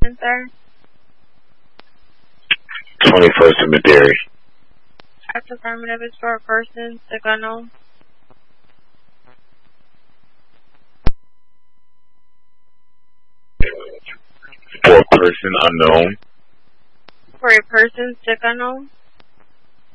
person, sir? 21st and Maderi. That's affirmative. It's for a person, sick unknown. For a person unknown. For a person, sick unknown.